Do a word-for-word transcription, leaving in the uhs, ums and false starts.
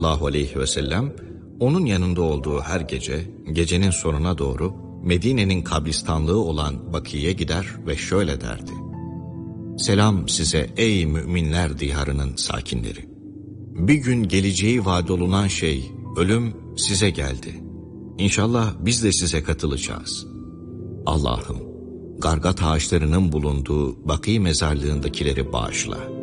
sallallahu aleyhi ve sellem onun yanında olduğu her gece, gecenin sonuna doğru Medine'nin kabristanlığı olan Baki'ye gider ve şöyle derdi: "Selam size ey müminler diyarının sakinleri. Bir gün geleceği vaad olunan şey, ölüm size geldi. İnşallah biz de size katılacağız. Allah'ım, gargat ağaçlarının bulunduğu Baki mezarlığındakileri bağışla.